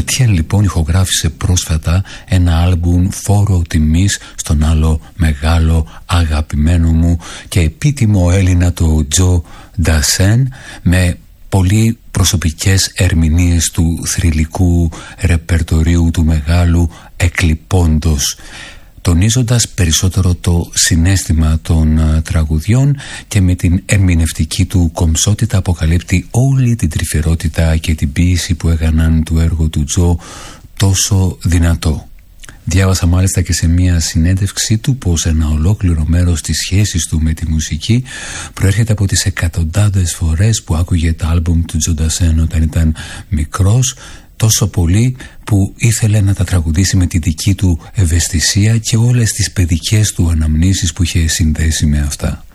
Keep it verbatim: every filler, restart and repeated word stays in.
Ετιέν λοιπόν ηχογράφησε πρόσφατα ένα άλμπουμ φόρο τιμής στον άλλο μεγάλο αγαπημένο μου και επίτιμο Έλληνα, το Τζο Ντασέν, με πολύ προσωπικές ερμηνείες του θρυλικού ρεπερτορίου του μεγάλου εκλειπώντος, τονίζοντας περισσότερο το συναίσθημα των uh, τραγουδιών, και με την ερμηνευτική του κομψότητα αποκαλύπτει όλη την τρυφερότητα και την ποίηση που έκαναν του έργου του Τζο τόσο δυνατό. Διάβασα μάλιστα και σε μια συνέντευξή του πως ένα ολόκληρο μέρος της σχέσης του με τη μουσική προέρχεται από τις εκατοντάδες φορές που άκουγε τα άλμπουμ του Τζο Ντασέν όταν ήταν μικρός, τόσο πολύ που ήθελε να τα τραγουδήσει με τη δική του ευαισθησία και όλες τις παιδικές του αναμνήσεις που είχε συνδέσει με αυτά.